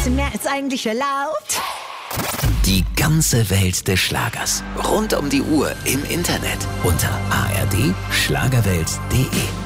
bisschen mehr als eigentlich erlaubt. Die ganze Welt des Schlagers. Rund um die Uhr im Internet. Unter ard-schlagerwelt.de.